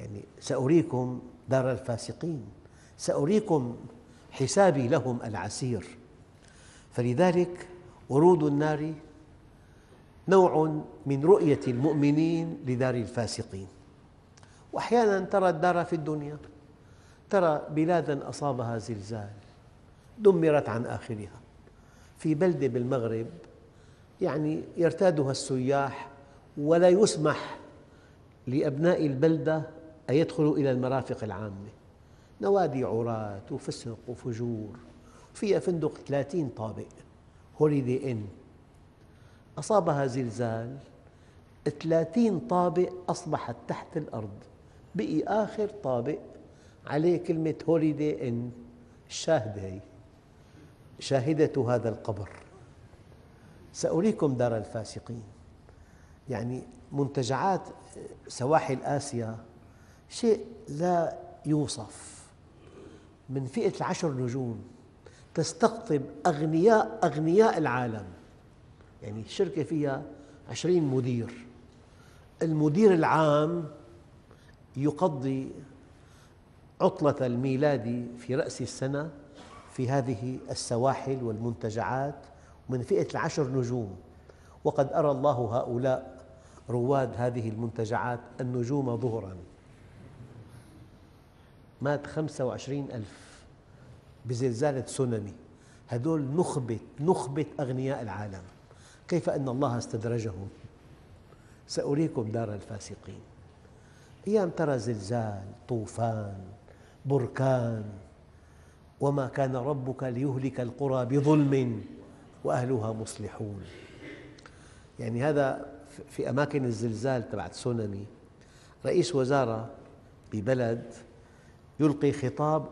يعني سأريكم دار الفاسقين، سأريكم حسابي لهم العسير. فلذلك ورود النار نوع من رؤية المؤمنين لدار الفاسقين. وأحياناً ترى الدار في الدنيا، ترى بلاداً أصابها زلزال دمرت عن آخرها، في بلدة بالمغرب يعني يرتادها السياح ولا يسمح لأبناء البلدة أن يدخلوا إلى المرافق العامة، نوادي عراة وفسق وفجور، فيها فندق 30 طابق هوليدي إن، أصابها زلزال 30 طابق أصبحت تحت الأرض، بقي آخر طابق عليه كلمة هوليدي إن، الشاهدة هي شاهدة هذا القبر. سأريكم دار الفاسقين. يعني منتجعات سواحل آسيا شيء لا يوصف، من فئة 10 نجوم، تستقطب أغنياء العالم. يعني الشركة فيها 20 مدير، المدير العام يقضي عطلة الميلاد في رأس السنة في هذه السواحل والمنتجعات من فئة 10 نجوم. وقد أرى الله هؤلاء رواد هذه المنتجعات النجوم ظهراً. مات 25,000 بزلزال تسونامي، هذول نخبة أغنياء العالم، كيف أن الله استدرجهم. سأريكم دار الفاسقين. أيام ترى زلزال، طوفان، بركان، وما كان ربك ليهلك القرى بظلم وأهلها مصلحون. يعني هذا في أماكن الزلزال تبع تسونامي، رئيس وزارة ببلد يلقي خطاب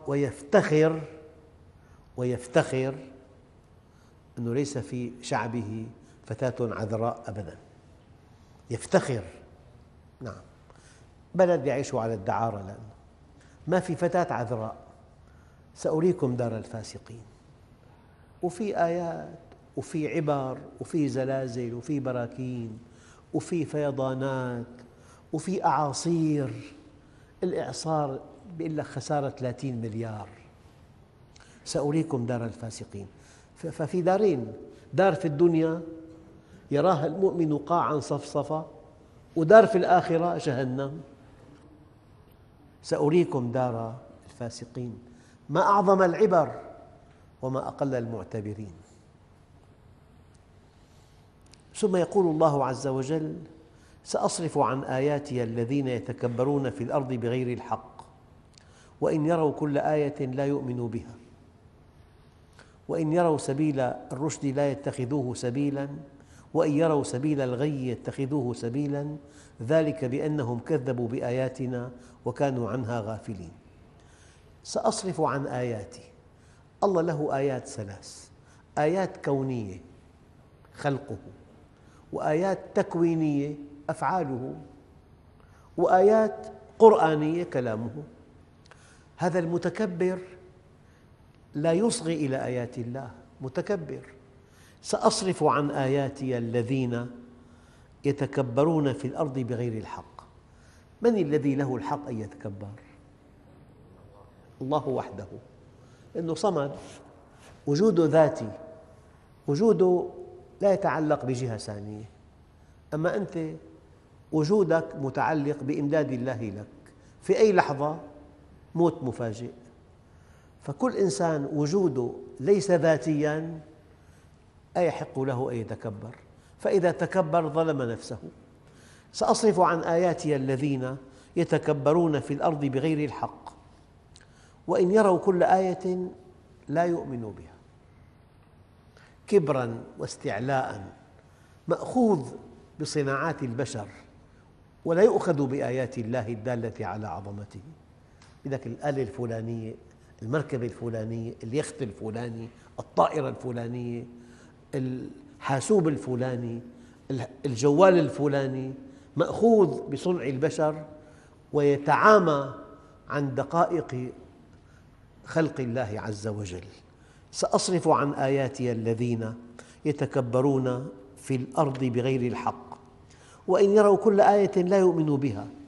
ويفتخر أنه ليس في شعبه فتاة عذراء أبداً، يفتخر. نعم، بلد يعيش على الدعارة لأنه ما في فتاة عذراء. سأريكم دار الفاسقين. وفي آيات وفي عبر وفي زلازل وفي براكين وفي فيضانات وفي أعاصير. الإعصار بيقول لك خسارة 30 مليار. سأريكم دار الفاسقين. ففي دارين، دار في الدنيا يراها المؤمن قاعاً صفصفا، ودار في الآخرة جهنم. سأريكم دار الفاسقين. ما أعظم العبر وما أقل المعتبرين. ثم يقول الله عز وجل: سأصرف عن آياتي الذين يتكبرون في الأرض بغير الحق وإن يروا كل آية لا يؤمنوا بها وإن يروا سبيل الرشد لا يتخذوه سبيلاً وإن يروا سبيل الغي يتخذوه سبيلاً ذلك بأنهم كذبوا بآياتنا وكانوا عنها غافلين. سأصرف عن آياتي. الله له آيات 3: آيات كونية خلقه، وآيات تكوينية أفعاله، وآيات قرآنية كلامه. هذا المتكبر لا يصغي إلى آيات الله، متكبر. سأصرف عن آياتي الذين يتكبرون في الأرض بغير الحق. من الذي له الحق أن يتكبر؟ الله وحده، لأنه صمد، وجوده ذاتي، وجوده لا يتعلق بجهة ثانية. أما أنت وجودك متعلق بإمداد الله لك، في أي لحظة موت مفاجئ. فكل إنسان وجوده ليس ذاتياً أيحق له أن يتكبر، فإذا تكبر ظلم نفسه. سأصرف عن آياتي الذين يتكبرون في الأرض بغير الحق وإن يروا كل آية لا يؤمنوا بها. كبراً واستعلاءً، مأخوذ بصناعات البشر ولا يؤخذ بآيات الله الدالة على عظمته. لذلك الآلة الفلانية، المركبة الفلانية، اليخت الفلاني، الطائرة الفلانية، الحاسوب الفلاني، الجوال الفلاني، مأخوذ بصنع البشر ويتعامى عن دقائق خلق الله عز وجل. سأصرف عن آياتي الذين يتكبرون في الأرض بغير الحق وإن يروا كل آية لا يؤمنوا بها